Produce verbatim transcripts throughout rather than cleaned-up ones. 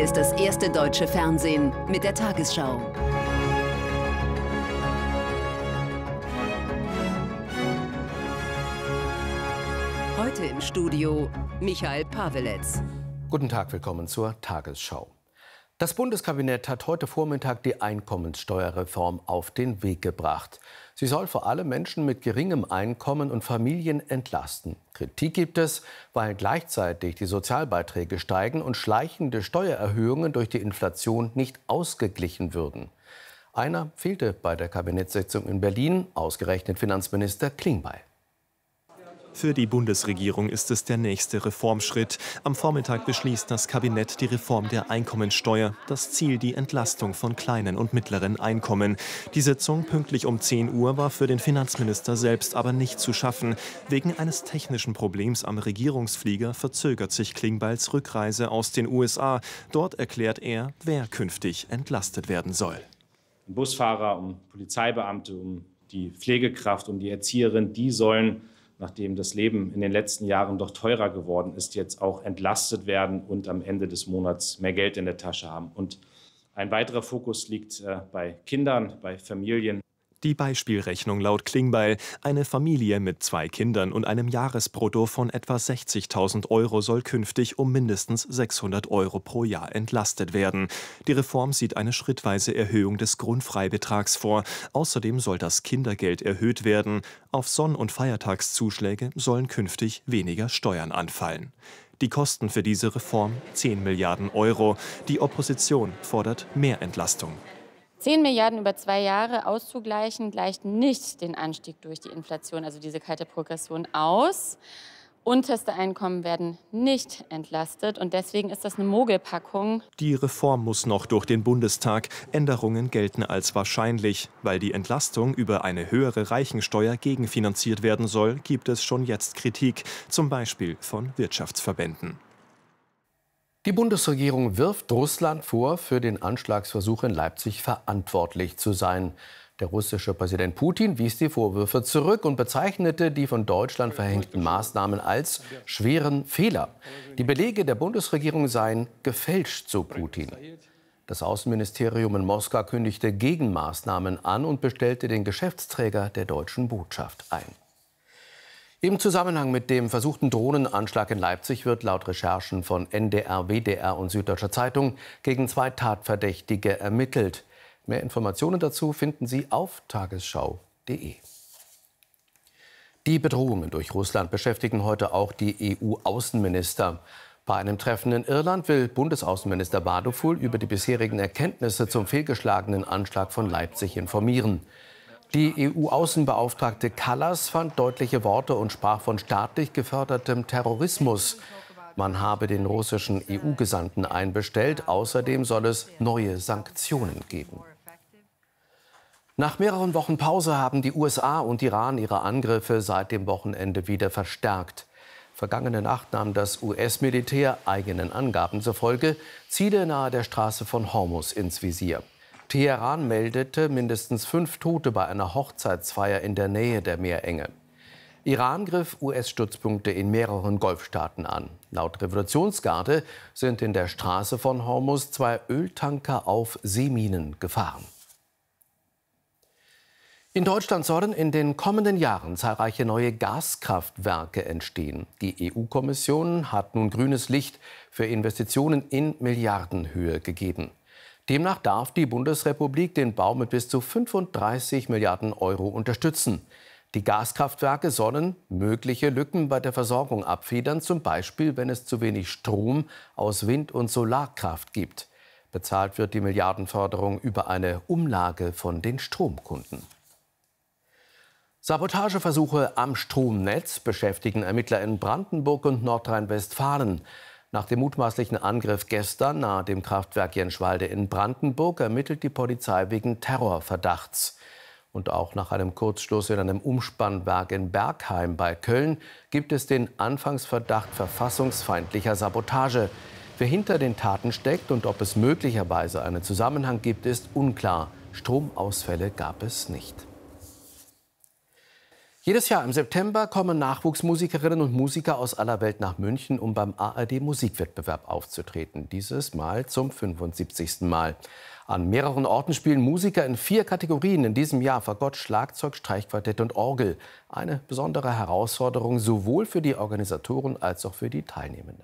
ist das erste deutsche Fernsehen mit der Tagesschau. Heute im Studio Michael Paweletz. Guten Tag, willkommen zur Tagesschau. Das Bundeskabinett hat heute Vormittag die Einkommenssteuerreform auf den Weg gebracht. Sie soll vor allem Menschen mit geringem Einkommen und Familien entlasten. Kritik gibt es, weil gleichzeitig die Sozialbeiträge steigen und schleichende Steuererhöhungen durch die Inflation nicht ausgeglichen würden. Einer fehlte bei der Kabinettssitzung in Berlin, ausgerechnet Finanzminister Klingbeil. Für die Bundesregierung ist es der nächste Reformschritt. Am Vormittag beschließt das Kabinett die Reform der Einkommensteuer. Das Ziel die Entlastung von kleinen und mittleren Einkommen. Die Sitzung pünktlich um zehn Uhr war für den Finanzminister selbst aber nicht zu schaffen. Wegen eines technischen Problems am Regierungsflieger verzögert sich Klingbeils Rückreise aus den U S A. Dort erklärt er, wer künftig entlastet werden soll. Um Busfahrer, um Polizeibeamte, um die Pflegekraft, um die Erzieherin, die sollen, nachdem das Leben in den letzten Jahren doch teurer geworden ist, jetzt auch entlastet werden und am Ende des Monats mehr Geld in der Tasche haben. Und ein weiterer Fokus liegt äh, bei Kindern, bei Familien. Die Beispielrechnung laut Klingbeil: Eine Familie mit zwei Kindern und einem Jahresbrutto von etwa sechzigtausend Euro soll künftig um mindestens sechshundert Euro pro Jahr entlastet werden. Die Reform sieht eine schrittweise Erhöhung des Grundfreibetrags vor. Außerdem soll das Kindergeld erhöht werden. Auf Sonn- und Feiertagszuschläge sollen künftig weniger Steuern anfallen. Die Kosten für diese Reform zehn Milliarden Euro. Die Opposition fordert mehr Entlastung. zehn Milliarden über zwei Jahre auszugleichen, gleicht nicht den Anstieg durch die Inflation, also diese kalte Progression, aus. Unterste Einkommen werden nicht entlastet und deswegen ist das eine Mogelpackung. Die Reform muss noch durch den Bundestag. Änderungen gelten als wahrscheinlich. Weil die Entlastung über eine höhere Reichensteuer gegenfinanziert werden soll, gibt es schon jetzt Kritik, zum Beispiel von Wirtschaftsverbänden. Die Bundesregierung wirft Russland vor, für den Anschlagsversuch in Leipzig verantwortlich zu sein. Der russische Präsident Putin wies die Vorwürfe zurück und bezeichnete die von Deutschland verhängten Maßnahmen als schweren Fehler. Die Belege der Bundesregierung seien gefälscht, so Putin. Das Außenministerium in Moskau kündigte Gegenmaßnahmen an und bestellte den Geschäftsträger der deutschen Botschaft ein. Im Zusammenhang mit dem versuchten Drohnenanschlag in Leipzig wird laut Recherchen von N D R, W D R und Süddeutscher Zeitung gegen zwei Tatverdächtige ermittelt. Mehr Informationen dazu finden Sie auf tagesschau punkt de. Die Bedrohungen durch Russland beschäftigen heute auch die E U-Außenminister. Bei einem Treffen in Irland will Bundesaußenminister Baduful über die bisherigen Erkenntnisse zum fehlgeschlagenen Anschlag von Leipzig informieren. Die E U-Außenbeauftragte Kallas fand deutliche Worte und sprach von staatlich gefördertem Terrorismus. Man habe den russischen E U-Gesandten einbestellt. Außerdem soll es neue Sanktionen geben. Nach mehreren Wochen Pause haben die U S A und Iran ihre Angriffe seit dem Wochenende wieder verstärkt. Vergangene Nacht nahm das U S-Militär eigenen Angaben zufolge Ziele nahe der Straße von Hormuz ins Visier. Teheran meldete mindestens fünf Tote bei einer Hochzeitsfeier in der Nähe der Meerenge. Iran griff U S-Stützpunkte in mehreren Golfstaaten an. Laut Revolutionsgarde sind in der Straße von Hormuz zwei Öltanker auf Seeminen gefahren. In Deutschland sollen in den kommenden Jahren zahlreiche neue Gaskraftwerke entstehen. Die E U-Kommission hat nun grünes Licht für Investitionen in Milliardenhöhe gegeben. Demnach darf die Bundesrepublik den Bau mit bis zu fünfunddreißig Milliarden Euro unterstützen. Die Gaskraftwerke sollen mögliche Lücken bei der Versorgung abfedern, zum Beispiel wenn es zu wenig Strom aus Wind- und Solarkraft gibt. Bezahlt wird die Milliardenförderung über eine Umlage von den Stromkunden. Sabotageversuche am Stromnetz beschäftigen Ermittler in Brandenburg und Nordrhein-Westfalen. Nach dem mutmaßlichen Angriff gestern nahe dem Kraftwerk Jenschwalde in Brandenburg ermittelt die Polizei wegen Terrorverdachts. Und auch nach einem Kurzschluss in einem Umspannwerk in Bergheim bei Köln gibt es den Anfangsverdacht verfassungsfeindlicher Sabotage. Wer hinter den Taten steckt und ob es möglicherweise einen Zusammenhang gibt, ist unklar. Stromausfälle gab es nicht. Jedes Jahr im September kommen Nachwuchsmusikerinnen und Musiker aus aller Welt nach München, um beim A R D-Musikwettbewerb aufzutreten. Dieses Mal zum fünfundsiebzigsten Mal. An mehreren Orten spielen Musiker in vier Kategorien. In diesem Jahr Fagott, Schlagzeug, Streichquartett und Orgel. Eine besondere Herausforderung sowohl für die Organisatoren als auch für die Teilnehmenden.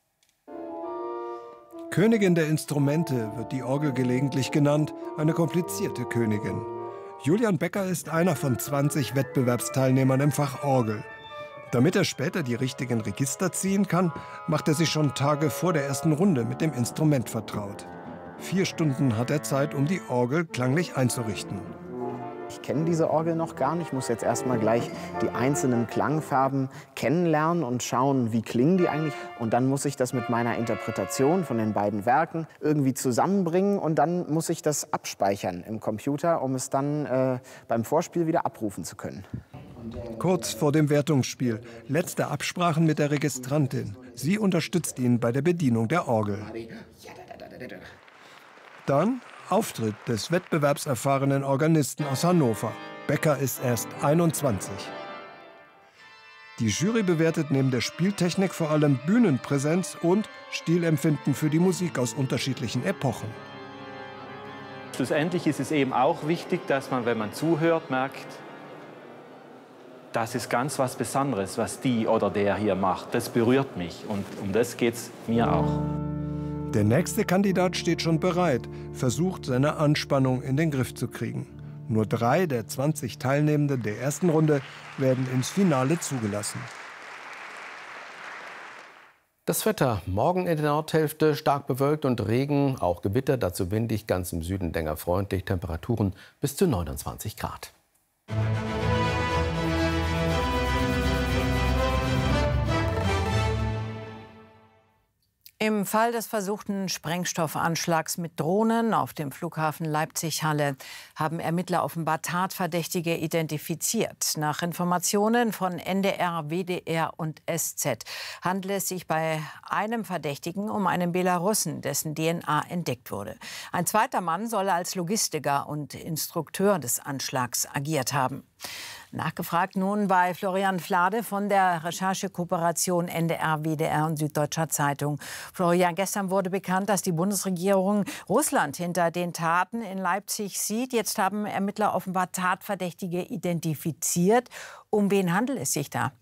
Königin der Instrumente wird die Orgel gelegentlich genannt, eine komplizierte Königin. Julian Becker ist einer von zwanzig Wettbewerbsteilnehmern im Fach Orgel. Damit er später die richtigen Register ziehen kann, macht er sich schon Tage vor der ersten Runde mit dem Instrument vertraut. Vier Stunden hat er Zeit, um die Orgel klanglich einzurichten. Ich kenne diese Orgel noch gar nicht, ich muss jetzt erstmal gleich die einzelnen Klangfarben kennenlernen und schauen, wie klingen die eigentlich. Und dann muss ich das mit meiner Interpretation von den beiden Werken irgendwie zusammenbringen und dann muss ich das abspeichern im Computer, um es dann äh, beim Vorspiel wieder abrufen zu können. Kurz vor dem Wertungsspiel, letzte Absprachen mit der Registrantin. Sie unterstützt ihn bei der Bedienung der Orgel. Dann Auftritt des wettbewerbserfahrenen Organisten aus Hannover. Becker ist erst einundzwanzig. Die Jury bewertet neben der Spieltechnik vor allem Bühnenpräsenz und Stilempfinden für die Musik aus unterschiedlichen Epochen. Schlussendlich ist es eben auch wichtig, dass man, wenn man zuhört, merkt, das ist ganz was Besonderes, was die oder der hier macht. Das berührt mich und um das geht es mir auch. Der nächste Kandidat steht schon bereit, versucht, seine Anspannung in den Griff zu kriegen. Nur drei der zwanzig Teilnehmenden der ersten Runde werden ins Finale zugelassen. Das Wetter. Morgen in der Nordhälfte stark bewölkt und Regen, auch Gewitter, dazu windig, ganz im Süden länger freundlich, Temperaturen bis zu neunundzwanzig Grad. Im Fall des versuchten Sprengstoffanschlags mit Drohnen auf dem Flughafen Leipzig-Halle haben Ermittler offenbar Tatverdächtige identifiziert. Nach Informationen von N D R, W D R und S Z handelt es sich bei einem Verdächtigen um einen Belarussen, dessen D N A entdeckt wurde. Ein zweiter Mann soll als Logistiker und Instrukteur des Anschlags agiert haben. Nachgefragt nun bei Florian Flade von der Recherchekooperation N D R, W D R und Süddeutscher Zeitung. Florian, gestern wurde bekannt, dass die Bundesregierung Russland hinter den Taten in Leipzig sieht. Jetzt haben Ermittler offenbar Tatverdächtige identifiziert. Um wen handelt es sich da?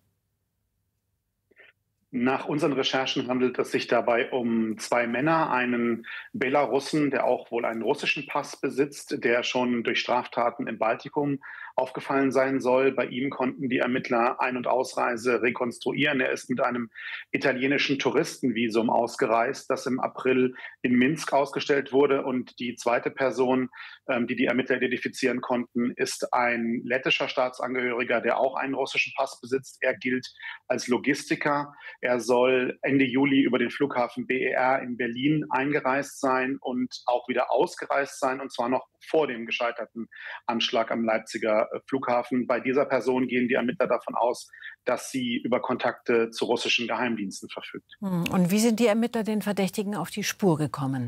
Nach unseren Recherchen handelt es sich dabei um zwei Männer, einen Belarussen, der auch wohl einen russischen Pass besitzt, der schon durch Straftaten im Baltikum aufgefallen sein soll. Bei ihm konnten die Ermittler Ein- und Ausreise rekonstruieren. Er ist mit einem italienischen Touristenvisum ausgereist, das im April in Minsk ausgestellt wurde. Und die zweite Person, die die Ermittler identifizieren konnten, ist ein lettischer Staatsangehöriger, der auch einen russischen Pass besitzt. Er gilt als Logistiker. Er soll Ende Juli über den Flughafen B E R in Berlin eingereist sein und auch wieder ausgereist sein, und zwar noch vor dem gescheiterten Anschlag am Leipziger Flughafen. Bei dieser Person gehen die Ermittler davon aus, dass sie über Kontakte zu russischen Geheimdiensten verfügt. Und wie sind die Ermittler den Verdächtigen auf die Spur gekommen?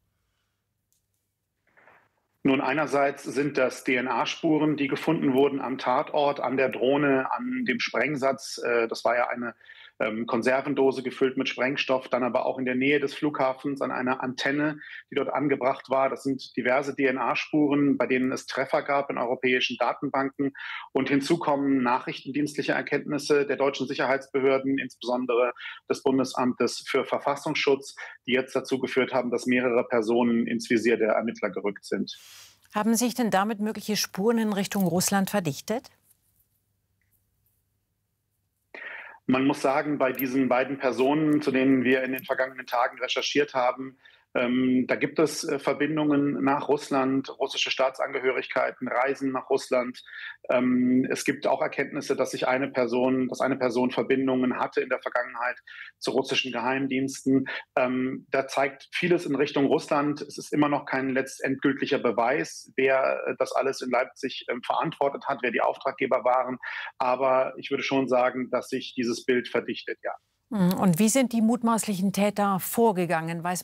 Nun, einerseits sind das D N A-Spuren, die gefunden wurden am Tatort, an der Drohne, an dem Sprengsatz. Das war ja eine Konservendose gefüllt mit Sprengstoff, dann aber auch in der Nähe des Flughafens an einer Antenne, die dort angebracht war. Das sind diverse D N A-Spuren, bei denen es Treffer gab in europäischen Datenbanken. Und hinzu kommen nachrichtendienstliche Erkenntnisse der deutschen Sicherheitsbehörden, insbesondere des Bundesamtes für Verfassungsschutz, die jetzt dazu geführt haben, dass mehrere Personen ins Visier der Ermittler gerückt sind. Haben sich denn damit mögliche Spuren in Richtung Russland verdichtet? Man muss sagen, bei diesen beiden Personen, zu denen wir in den vergangenen Tagen recherchiert haben, ähm, da gibt es äh, Verbindungen nach Russland, russische Staatsangehörigkeiten, Reisen nach Russland. Ähm, es gibt auch Erkenntnisse, dass sich eine Person, dass eine Person Verbindungen hatte in der Vergangenheit zu russischen Geheimdiensten. Ähm, da zeigt vieles in Richtung Russland. Es ist immer noch kein letztendgültiger Beweis, wer äh, das alles in Leipzig äh, verantwortet hat, wer die Auftraggeber waren. Aber ich würde schon sagen, dass sich dieses Bild verdichtet, ja. Und wie sind die mutmaßlichen Täter vorgegangen? Weiß